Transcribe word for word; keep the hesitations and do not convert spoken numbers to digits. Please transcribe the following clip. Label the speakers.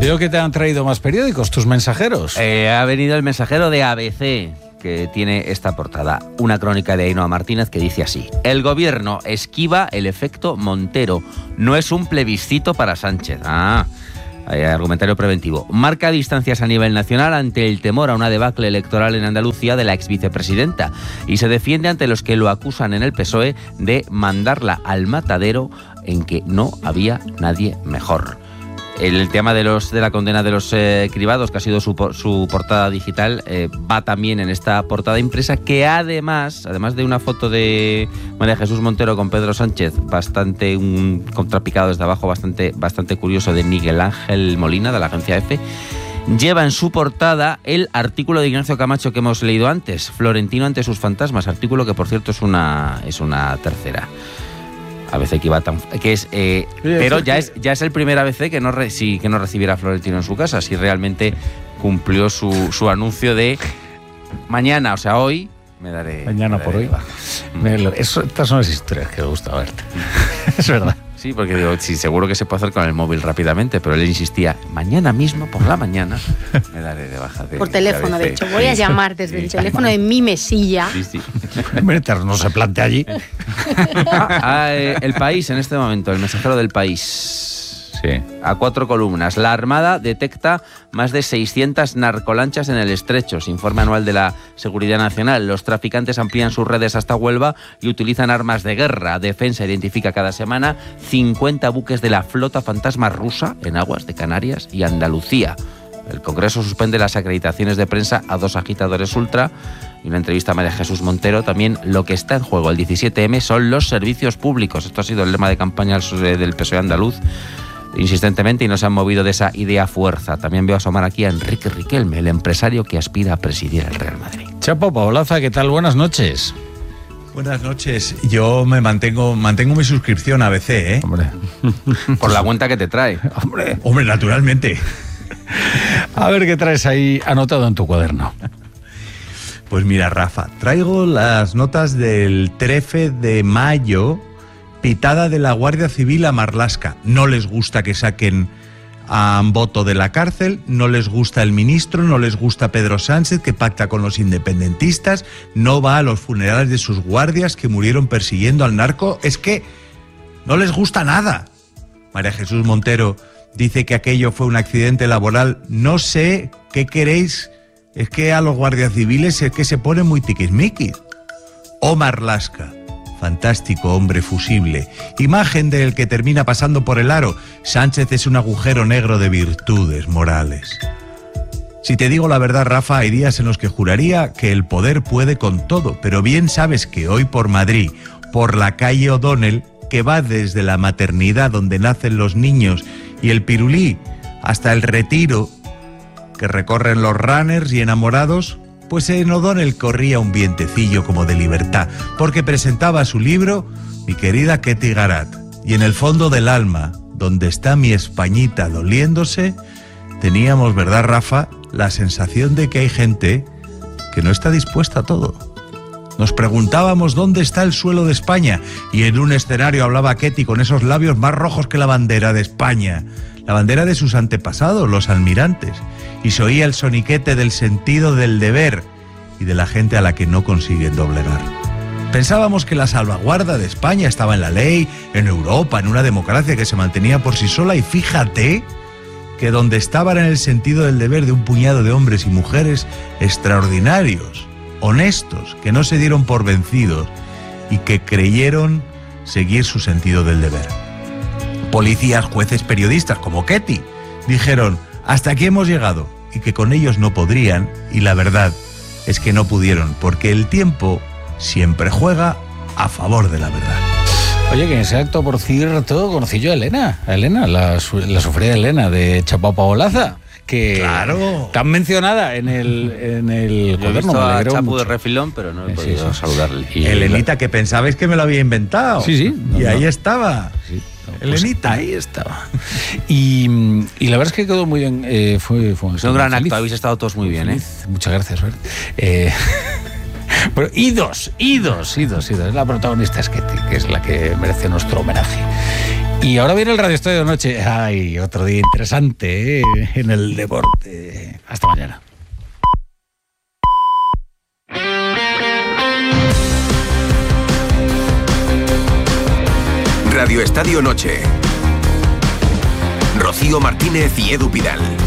Speaker 1: Veo que te han traído más periódicos, tus mensajeros.
Speaker 2: Eh, ha venido el mensajero de A B C, que tiene esta portada. Una crónica de Ainhoa Martínez que dice así: el gobierno esquiva el efecto Montero. No es un plebiscito para Sánchez. Ah, hay argumentario preventivo. Marca distancias a nivel nacional ante el temor a una debacle electoral en Andalucía de la exvicepresidenta y se defiende ante los que lo acusan en el P S O E de mandarla al matadero en que no había nadie mejor. El tema de los de la condena de los eh, cribados, que ha sido su, su portada digital, eh, va también en esta portada impresa, que además, además de una foto de María Jesús Montero con Pedro Sánchez, bastante un contrapicado desde abajo, bastante, bastante curioso, de Miguel Ángel Molina, de la agencia EFE, lleva en su portada el artículo de Ignacio Camacho que hemos leído antes, Florentino ante sus fantasmas, artículo que por cierto es una, es una tercera. A B C que iba tan, que es eh, sí, pero ya es ya es el primer A B C que no re, sí, que no recibiera a Florentino en su casa, si realmente cumplió su, su anuncio de mañana, o sea, hoy me daré
Speaker 1: mañana me daré por hoy. Me, eso, estas son las historias que me gusta verte. Es verdad.
Speaker 2: Sí, porque digo, sí, seguro que se puede hacer con el móvil rápidamente, pero él insistía, mañana mismo, por la mañana, me daré de baja de...
Speaker 3: Por teléfono, de, de hecho. Voy a llamar desde sí, el teléfono de mi mesilla.
Speaker 2: Sí, sí.
Speaker 1: No se plantea allí.
Speaker 2: Ah, ah, eh, el País, en este momento, el mensajero del País. Sí. A cuatro columnas. La Armada detecta más de seiscientas narcolanchas en el Estrecho. Se informe anual de la Seguridad Nacional. Los traficantes amplían sus redes hasta Huelva y utilizan armas de guerra. Defensa identifica cada semana cincuenta buques de la flota fantasma rusa en aguas de Canarias y Andalucía. El Congreso suspende las acreditaciones de prensa a dos agitadores ultra. Y una entrevista a María Jesús Montero. También lo que está en juego el diecisiete eme son los servicios públicos. Esto ha sido el lema de campaña del P S O E andaluz insistentemente, y no se han movido de esa idea fuerza. También veo asomar aquí a Enrique Riquelme, el empresario que aspira a presidir el Real Madrid.
Speaker 1: Chapo Paolaza, ¿qué tal? Buenas noches.
Speaker 4: Buenas noches. Yo me mantengo mantengo mi suscripción a A B C, ¿eh?
Speaker 1: Hombre.
Speaker 2: Por la cuenta que te trae.
Speaker 4: Hombre, hombre, naturalmente.
Speaker 1: A ver qué traes ahí anotado en tu cuaderno.
Speaker 4: Pues mira, Rafa, traigo las notas del trece de mayo, pitada de la Guardia Civil a Marlaska. No les gusta que saquen a Amboto de la cárcel, no les gusta el ministro, no les gusta Pedro Sánchez, que pacta con los independentistas, no va a los funerales de sus guardias que murieron persiguiendo al narco. Es que no les gusta nada. María Jesús Montero dice que aquello fue un accidente laboral. No sé qué queréis, es que a los guardias civiles es que se pone muy tiquismiquis. O Marlaska, fantástico hombre fusible, imagen del que termina pasando por el aro. Sánchez es un agujero negro de virtudes morales. Si te digo la verdad, Rafa, hay días en los que juraría que el poder puede con todo, pero bien sabes que hoy por Madrid, por la calle O'Donnell, que va desde la maternidad donde nacen los niños y el Pirulí hasta el Retiro, que recorren los runners y enamorados, pues en O'Donnell corría un vientecillo como de libertad, porque presentaba su libro mi querida Ketty Garat. Y en el fondo del alma, donde está mi Españita doliéndose, teníamos, ¿verdad, Rafa?, la sensación de que hay gente que no está dispuesta a todo. Nos preguntábamos dónde está el suelo de España, y en un escenario hablaba Ketty con esos labios más rojos que la bandera de España, la bandera de sus antepasados, los almirantes, y se oía el soniquete del sentido del deber y de la gente a la que no consiguen doblegar. Pensábamos que la salvaguarda de España estaba en la ley, en Europa, en una democracia que se mantenía por sí sola, y fíjate que donde estaban en el sentido del deber de un puñado de hombres y mujeres extraordinarios, honestos, que no se dieron por vencidos y que creyeron seguir su sentido del deber. Policías, jueces, periodistas como Ketty dijeron: hasta aquí hemos llegado, y que con ellos no podrían, y la verdad es que no pudieron, porque el tiempo siempre juega a favor de la verdad.
Speaker 1: Oye, que en ese acto, por cierto, conocí yo a Elena, a Elena, la, la sufrida Elena de Chapo Paolaza, que
Speaker 4: claro,
Speaker 1: tan mencionada en el en el
Speaker 2: Yo he visto a Chapo de refilón, pero no he sí, podido sí, saludarle.
Speaker 4: Y Elenita, que pensabais que me lo había inventado.
Speaker 1: Sí, sí. No,
Speaker 4: y
Speaker 1: no.
Speaker 4: ahí estaba.
Speaker 1: Sí.
Speaker 4: Elenita.
Speaker 1: Pues ahí estaba. Y, y la verdad es que quedó muy bien. Eh, fue, fue,
Speaker 2: fue un gran feliz. Acto, habéis estado todos muy bien, ¿eh?
Speaker 1: Muchas gracias, Bert. Eh, pero idos, idos, idos, idos. La protagonista es Ketty, que es la que merece nuestro homenaje. Y ahora viene el Radio Estadio de Noche. Ay, otro día interesante, ¿eh? En el deporte. Hasta mañana.
Speaker 5: Radio Estadio Noche. Rocío Martínez y Edu Pidal.